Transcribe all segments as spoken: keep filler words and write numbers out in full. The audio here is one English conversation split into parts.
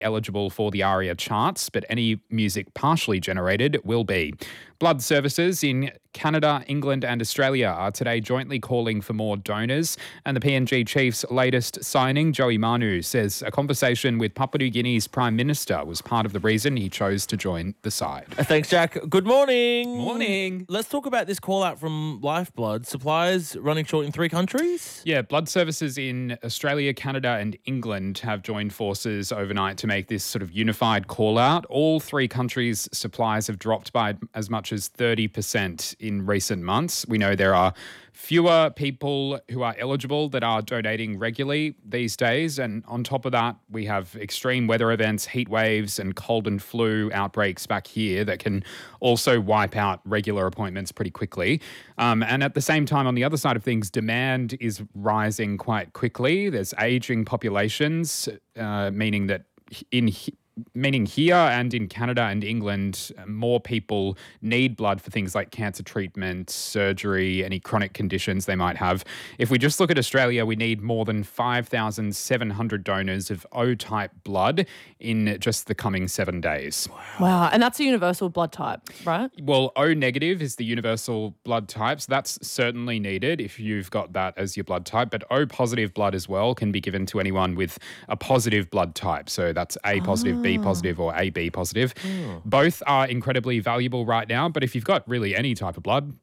eligible for the ARIA charts, but any music partially generated will be. Blood services in Canada, England and Australia are today jointly calling for more donors, and the P N G chief's latest signing, Joey Manu, says a conversation with Papua New Guinea's Prime Minister was part of the reason he chose to join the side. Thanks, Jack. Good morning. Morning. Let's talk about this call out from Lifeblood. Supplies running short in three countries? Yeah, blood services in Australia, Canada and England have joined forces overnight to make this sort of unified call out. All three countries' supplies have dropped by as much as thirty percent in recent months. We know there are fewer people who are eligible that are donating regularly these days. And on top of that, we have extreme weather events, heat waves and cold and flu outbreaks back here that can also wipe out regular appointments pretty quickly. Um, and at the same time, on the other side of things, demand is rising quite quickly. There's aging populations, uh, meaning that in Meaning here and in Canada and England, more people need blood for things like cancer treatment, surgery, any chronic conditions they might have. If we just look at Australia, we need more than five thousand seven hundred donors of O-type blood in just the coming seven days. Wow. And that's a universal blood type, right? Well, O negative is the universal blood type, so that's certainly needed if you've got that as your blood type. But O positive blood as well can be given to anyone with a positive blood type. So that's A positive, oh. B positive or A B positive. Oh. Both are incredibly valuable right now, but if you've got really any type of blood,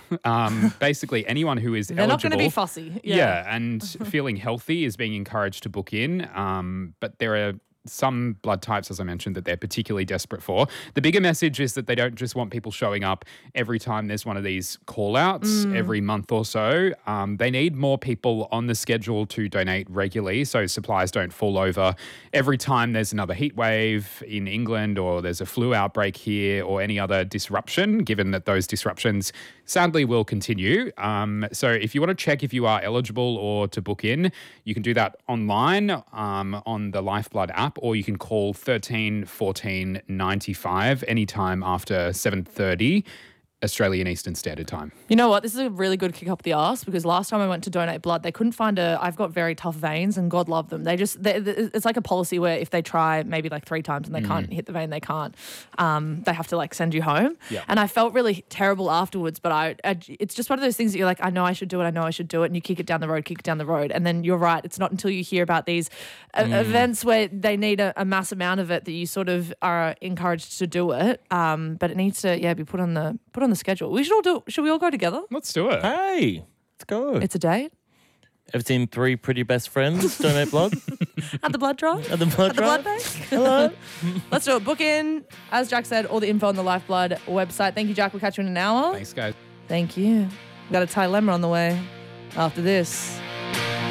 um, basically anyone who is They're eligible. not going to be fussy. Yeah, yeah and feeling healthy is being encouraged to book in, um, but there are some blood types, as I mentioned, that they're particularly desperate for. The bigger message is that they don't just want people showing up every time there's one of these call-outs mm. every month or so. Um, they need more people on the schedule to donate regularly so supplies don't fall over every time there's another heat wave in England or there's a flu outbreak here or any other disruption, given that those disruptions sadly will continue. Um, so if you want to check if you are eligible or to book in, you can do that online um, on the Lifeblood app, or you can call thirteen fourteen ninety-five anytime after seven thirty Australian Eastern Standard Time. You know what? This is a really good kick up the arse because last time I went to donate blood, they couldn't find a. I've got very tough veins, and God love them. They just. They, it's like a policy where if they try maybe like three times and they mm. can't hit the vein, they can't. Um, they have to like send you home. Yep. And I felt really terrible afterwards. But I, I, it's just one of those things that you're like, I know I should do it. I know I should do it, and you kick it down the road, kick it down the road, and then you're right. It's not until you hear about these mm. events where they need a, a mass amount of it that you sort of are encouraged to do it. Um, but it needs to yeah be put on the put on the schedule. We should all do. Should we all go together? Let's do it. Hey, let's go. It's a date. Ever seen Three Pretty Best Friends donate blood? At the blood drive? At the blood At drive? the blood bank? Hello. Let's do it. Book in. As Jack said, all the info on the Lifeblood website. Thank you, Jack. We'll catch you in an hour. Thanks, guys. Thank you. We've got a Thai lemon on the way after this.